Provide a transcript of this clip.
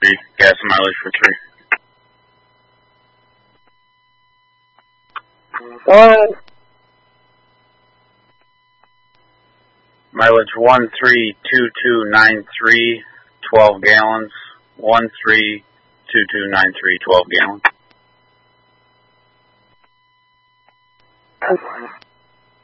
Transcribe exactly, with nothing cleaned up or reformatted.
three. Gas mileage for three. One. Mileage one three two two nine three, twelve gallons. One three two two nine three, twelve gallons. Okay.